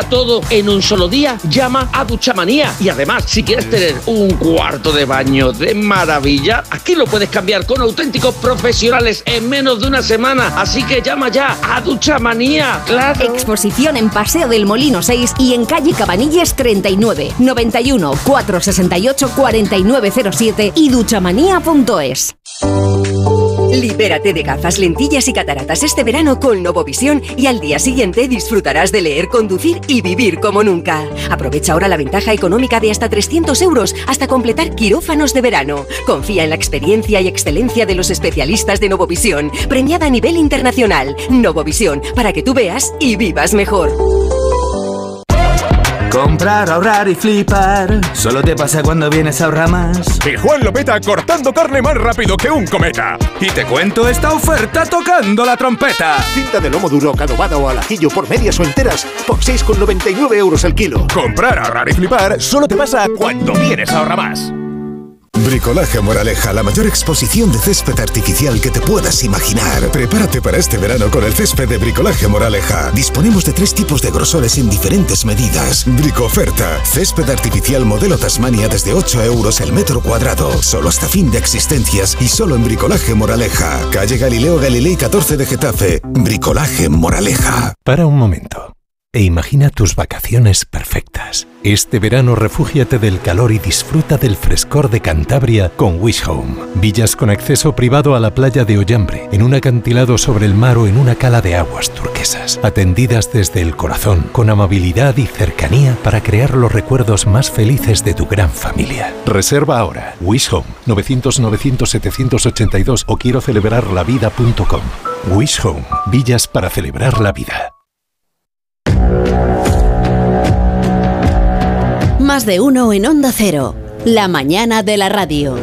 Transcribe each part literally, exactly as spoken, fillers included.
todo en un solo día? Llama a Duchamanía. Y además, si quieres tener un cuarto de baño de maravilla, aquí lo puedes cambiar con auténticos profesionales en menos de una semana. Así que llama ya a Duchamanía. ¡Claro! Exposición en Paseo del Molino seis y en calle Cabanilles treinta y nueve, noventa y uno, cuatrocientos sesenta y ocho, cuarenta y nueve cero siete y duchamanía punto es. Libérate de gafas, lentillas y cataratas este verano con Novovisión y al día siguiente disfrutarás de leer, conducir y vivir como nunca. Aprovecha ahora la ventaja económica de hasta trescientos euros hasta completar quirófanos de verano. Confía en la experiencia y excelencia de los especialistas de Novovisión, premiada a nivel internacional. Novovisión, para que tú veas y vivas mejor. Comprar, ahorrar y flipar. Solo te pasa cuando vienes a Ahorramás. Y Juan lo peta cortando carne más rápido que un cometa. Y te cuento esta oferta tocando la trompeta. Cinta de lomo duro, adobada o al ajillo por medias o enteras por seis con noventa y nueve euros el kilo. Comprar, ahorrar y flipar solo te pasa cuando vienes a Ahorramás. Bricolaje Moraleja, la mayor exposición de césped artificial que te puedas imaginar. Prepárate para este verano con el césped de Bricolaje Moraleja. Disponemos de tres tipos de grosores en diferentes medidas. Bricoferta, césped artificial modelo Tasmania desde ocho euros el metro cuadrado. Solo hasta fin de existencias y solo en Bricolaje Moraleja. Calle Galileo Galilei catorce de Getafe. Bricolaje Moraleja. Para un momento e imagina tus vacaciones perfectas. Este verano refúgiate del calor y disfruta del frescor de Cantabria con Wish Home. Villas con acceso privado a la playa de Ollambre, en un acantilado sobre el mar o en una cala de aguas turquesas. Atendidas desde el corazón, con amabilidad y cercanía para crear los recuerdos más felices de tu gran familia. Reserva ahora. Wish Home, novecientos novecientos setecientos ochenta y dos o quiero celebrar la vida punto com. Wish Home, villas para celebrar la vida. Más de uno en Onda Cero. La mañana de la radio.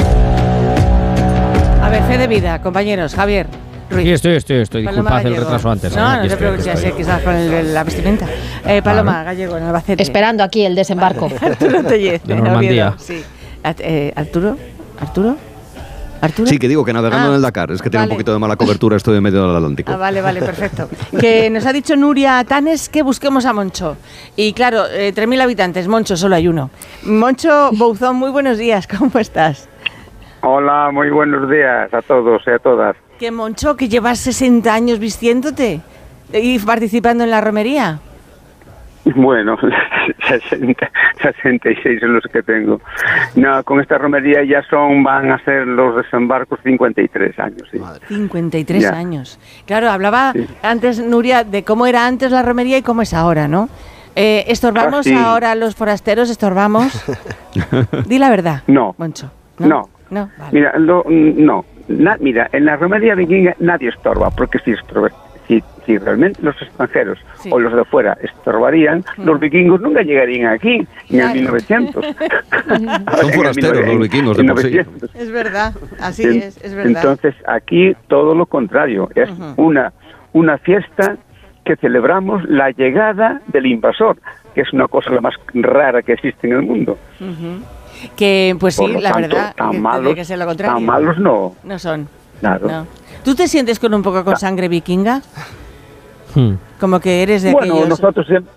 A ver, fe de vida, compañeros. Javier Ruiz. Sí, estoy, estoy, estoy. Disculpad el retraso antes. No, ¿eh? no te preocupes, ya sé que estás con el, la vestimenta. Eh, Paloma vale. Gallego, en Albacete. Esperando aquí el desembarco. Arturo Tellez, de Normandía. Sí. Eh, Arturo, Arturo. ¿Arturo? Sí, que digo que navegando ah, en el Dakar. Es que tiene vale. un poquito de mala cobertura, estoy en medio del Atlántico. Ah, vale, vale, perfecto. Que nos ha dicho Nuria Tanes que busquemos a Moncho. Y claro, eh, tres mil habitantes, Moncho solo hay uno. Moncho Bouzón, muy buenos días, ¿cómo estás? Hola, muy buenos días a todos y a todas. Que Moncho, que llevas sesenta años vistiéndote y participando en la romería. Bueno, sesenta, sesenta y seis son los que tengo. No, con esta romería ya son, van a ser los desembarcos cincuenta y tres años. Sí. cincuenta y tres ya. Años. Claro, hablaba sí. antes, Nuria, de cómo era antes la romería y cómo es ahora, ¿no? Eh, ¿Estorbamos ah, sí. ahora los forasteros? ¿Estorbamos? Di la verdad, no. Moncho. No. No. no vale. Mira, lo, no. Na, mira, en la romería vikinga nadie estorba, porque si estorba... Si, si realmente los extranjeros sí. o los de fuera estorbarían, mm. los vikingos nunca llegarían aquí, ni en mil novecientos. Son forasteros los vikingos de por sí. Es verdad, así en, es, es verdad. Entonces aquí todo lo contrario, es uh-huh. una, una fiesta que celebramos la llegada del invasor, que es una cosa la más rara que existe en el mundo. Uh-huh. Que pues sí, la tanto, verdad, tan que malos, que ser lo contrario. Tan malos no. No son. Claro. No. ¿Tú te sientes con un poco con sangre vikinga? Hmm. Como que eres de bueno, aquellos... nosotros siempre...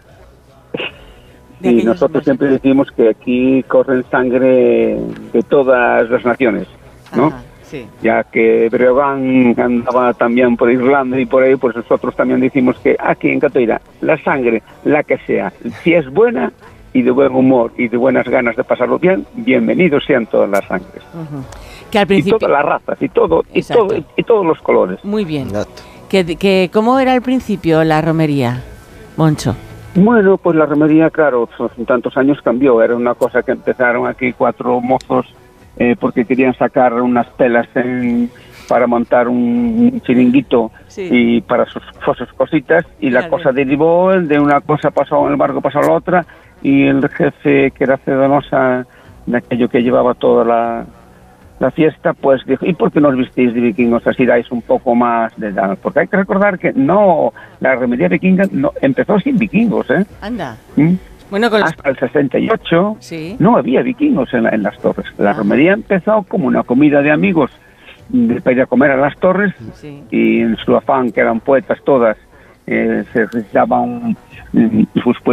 De sí, nosotros siempre decimos que aquí corren sangre de todas las naciones, ¿no? Ajá, sí. Ya que Breogán andaba también por Irlanda y por ahí, pues nosotros también decimos que aquí en Catoira, la sangre, la que sea, si es buena y de buen humor y de buenas ganas de pasarlo bien, bienvenidos sean todas las sangres. Uh-huh. Que al principio... Y todas las razas, y todo, y, todo, y, y todos los colores. Muy bien. Que, que, ¿Cómo era al principio la romería, Moncho? Bueno, pues la romería, claro, en tantos años cambió. Era una cosa que empezaron aquí cuatro mozos eh, porque querían sacar unas telas en, para montar un chiringuito sí. y para sus, sus cositas. Y claro. la cosa derivó, de una cosa pasó en el barco, pasó a la otra. Y el jefe, que era Cedonosa, de aquello que llevaba toda la... la fiesta, pues dijo, ¿y por qué no os vistís de vikingos? Así dais un poco más de edad. Porque hay que recordar que no, la romería vikinga no, empezó sin vikingos, ¿eh? Anda. ¿Mm? Bueno, con Hasta el sesenta y ocho sí. no había vikingos en, la, en las torres. La ah. romería empezó como una comida de amigos de, para ir a comer a las torres sí. y en su afán, que eran poetas todas, eh, se recitaban sus poetas